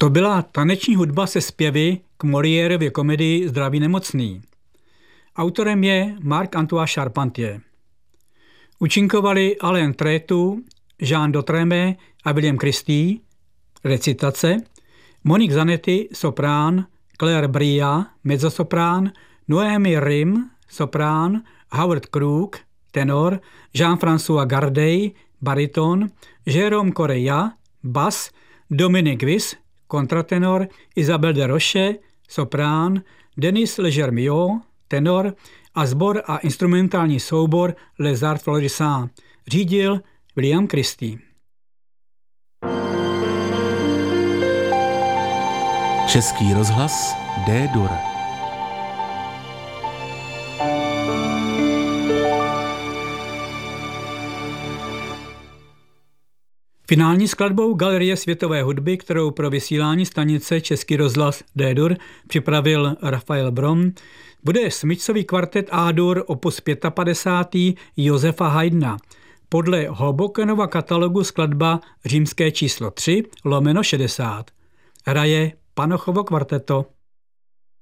To byla taneční hudba se zpěvy k Moliérově komedii Zdraví nemocný. Autorem je Marc-Antoine Charpentier. Účinkovali Alain Trétu, Jean Dotremé a William Christie, recitace, Monique Zanetti, soprán, Claire Bria, mezzosoprán, Noémie Rim, soprán, Howard Crook, tenor, Jean-François Gardey, bariton, Jérôme Correia, bas, Dominique Wyss, kontratenor, Isabelle de Roche, soprán, Denis Legermiot, tenor a sbor a instrumentální soubor Les Arts Florissants. Řídil William Christie. Český rozhlas D-dur. Finální skladbou Galerie světové hudby, kterou pro vysílání stanice Český rozhlas D-dur připravil Rafael Brom, bude smyčcový kvartet A-dur opus 55. Josefa Haydna. Podle Hobokenova katalogu skladba římské číslo 3/60. Hraje Panochovo kvarteto.